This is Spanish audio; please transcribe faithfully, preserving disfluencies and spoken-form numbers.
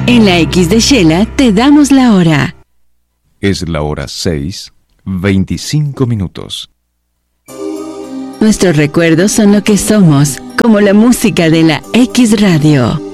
En la X de Shela te damos la hora. Es la hora seis, veinticinco minutos. Nuestros recuerdos son lo que somos, como la música de la X Radio.